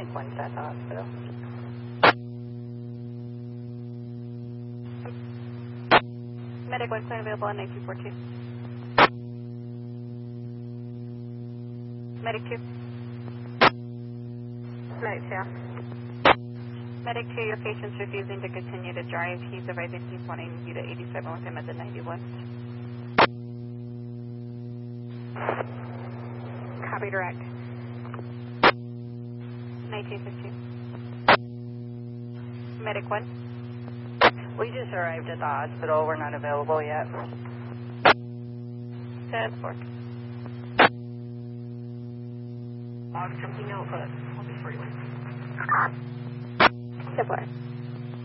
Medic 1 at the hospital. Medic 1 available on 9242. Medic 2. Medic 2. Medic 2, your patient's refusing to continue to drive. He's arriving. He's wanting you to 87 with him at the 91. Copy direct. 1915. Medic 1. We just arrived at the hospital. We're not available yet. 10-4. Log jumping output. I'll be free one. 10-4.